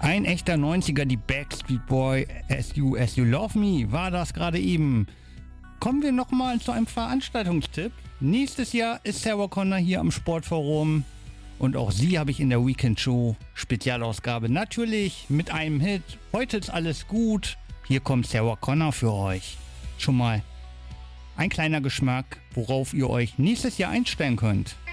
Ein echter 90er, die Backstreet Boy, As You Love Me, war das gerade eben. Kommen wir nochmal zu einem Veranstaltungstipp. Nächstes Jahr ist Sarah Connor hier am Sportforum und auch sie habe ich in der Weekend Show Spezialausgabe. Natürlich mit einem Hit. Heute ist alles gut. Hier kommt Sarah Connor für euch. Schon mal ein kleiner Geschmack, worauf ihr euch nächstes Jahr einstellen könnt.